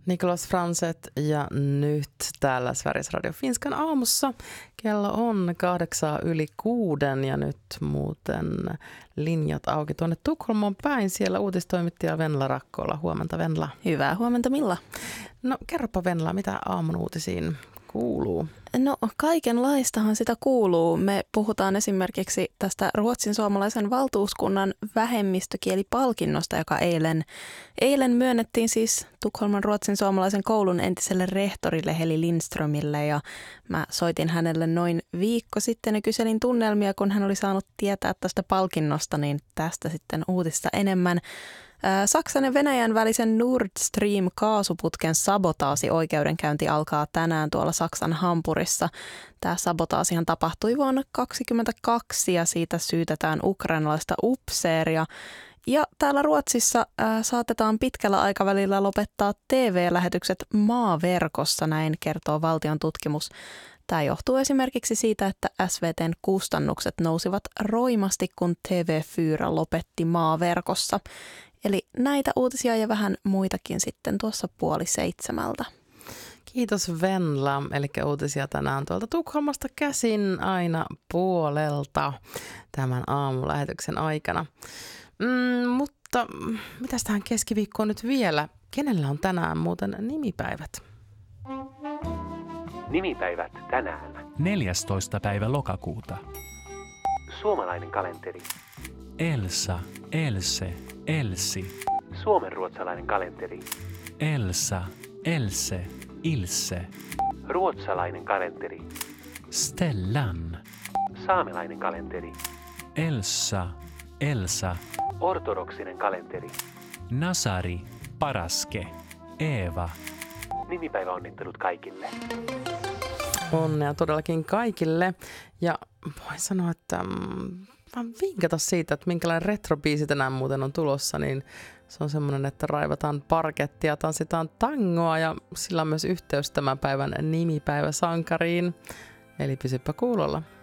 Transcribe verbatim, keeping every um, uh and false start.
Niklas Franset ja nyt täällä Sveriges Radio Finskan aamussa. Kello on kahdeksaa yli kuuden ja nyt muuten linjat auki tuonne Tukholmaan päin. Siellä uutistoimittaja Venla Rakkola. Huomenta Venla. Hyvää huomenta Milla. No kerropa Venla, mitä aamun uutisiin kuuluu? No kaikenlaistahan sitä kuuluu. Me puhutaan esimerkiksi tästä Ruotsin suomalaisen valtuuskunnan vähemmistökielipalkinnosta, joka eilen, eilen myönnettiin siis Tukholman Ruotsin suomalaisen koulun entiselle rehtorille Heli Lindströmille. Ja mä soitin hänelle noin viikko sitten ja kyselin tunnelmia, kun hän oli saanut tietää tästä palkinnosta, niin tästä sitten uutista enemmän. Saksan ja Venäjän välisen Nord Stream-kaasuputken sabotaasi-oikeudenkäynti alkaa tänään tuolla Saksan Hampurissa. Tämä sabotaasihan tapahtui vuonna kaksituhattakaksikymmentäkaksi ja siitä syytetään ukrainalaista upseeria. Ja täällä Ruotsissa ää, saatetaan pitkällä aikavälillä lopettaa T V-lähetykset maaverkossa, näin kertoo valtion tutkimus. Tämä johtuu esimerkiksi siitä, että S V T:n kustannukset nousivat roimasti, kun T V Fyra lopetti maaverkossa. Eli näitä uutisia ja vähän muitakin sitten tuossa puoli seitsemältä. Kiitos Venla. Eli uutisia tänään tuolta Tukholmasta käsin aina puolelta tämän aamulähetyksen aikana. Mm, mutta mitäs tähän keskiviikkoon nyt vielä? Kenellä on tänään muuten nimipäivät? Nimipäivät tänään. neljästoista päivä lokakuuta. Suomalainen kalenteri. Elsa, Else, Elsi. Suomenruotsalainen kalenteri. Elsa, Else, Ilse. Ruotsalainen kalenteri. Stellan. Saamelainen kalenteri. Elsa, Elsa. Ortodoksinen kalenteri. Nasari, Paraske, Eeva. Nimipäivä onnittelut kaikille. Onnea todellakin kaikille. Ja voin sanoa, että mm, vaan vinkata siitä, että minkälainen retrobiisi tänään muuten on tulossa, niin se on semmoinen, että raivataan parkettia, tanssitaan tangoa ja sillä on myös yhteys tämän päivän nimipäiväsankariin. Eli pysypä kuulolla.